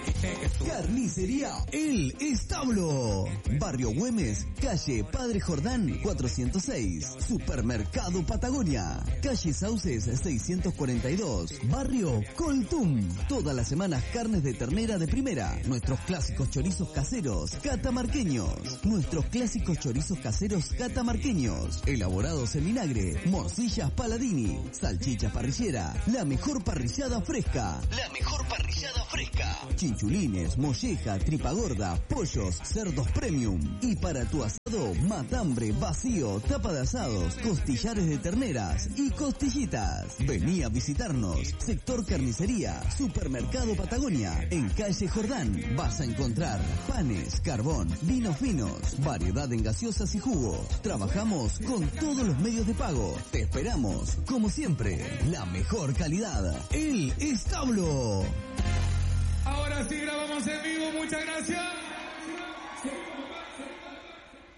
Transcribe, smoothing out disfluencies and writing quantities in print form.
Carnicería El Establo. Barrio Güemes, calle Padre Jordán 406. Supermercado Patagonia, calle Sauces 642. Barrio Coltum. Todas las semanas carnes de ternera de primera. Nuestros clásicos chorizos caseros catamarqueños. Nuestros clásicos chorizos caseros catamarqueños. Elaborados en vinagre. Morcillas Paladini. Salchicha parrillera. La mejor parrillada fresca. La mejor parrillada fresca. Chinchulines, molleja, tripa gorda, pollos, cerdos premium. Y para tu asado, matambre, vacío, tapa de asados, costillares de terneras y costillitas. Vení a visitarnos. Sector Carnicería, Supermercado Patagonia. En calle Jordán vas a encontrar panes, carbón, vinos finos, variedad en gaseosas y jugos. Trabajamos con todos los medios de pago. Te esperamos, como siempre, la mejor calidad. El Establo. Ahora sí grabamos en vivo, muchas gracias.